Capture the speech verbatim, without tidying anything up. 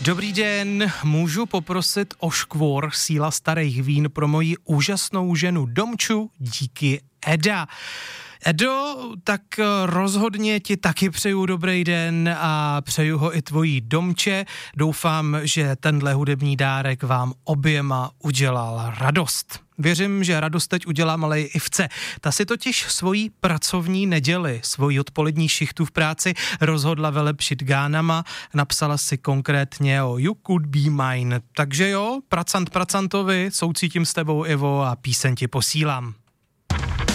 Dobrý den, můžu poprosit o škvor síla starých vín pro moji úžasnou ženu Domču, díky Eda. Edo, tak rozhodně ti taky přeju dobrý den a přeju ho i tvojí Domče. Doufám, že tenhle hudební dárek vám oběma udělal radost. Věřím, že radost teď udělá malej Ivce. Ta si totiž svojí pracovní neděli, svoji odpolední šichtu v práci rozhodla vylepšit gánama, napsala si konkrétně o You Could Be Mine. Takže jo, pracant pracantovi, soucítím s tebou, Ivo, a píseň ti posílám.